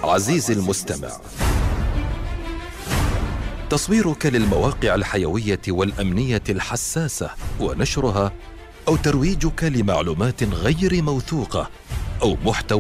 عزيزي المستمع، تصويرك للمواقع الحيوية والأمنية الحساسة ونشرها، أو ترويجك لمعلومات غير موثوقة أو محتوى